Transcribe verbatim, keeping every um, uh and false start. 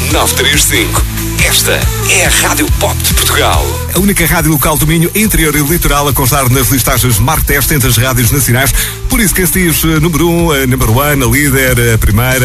nove três cinco. Esta é a Rádio Pop de Portugal. A única rádio local do Minho, interior e litoral, a constar nas listagens Mark Test entre as rádios nacionais. Por isso que esse diz número um, number one, a líder, a primeira.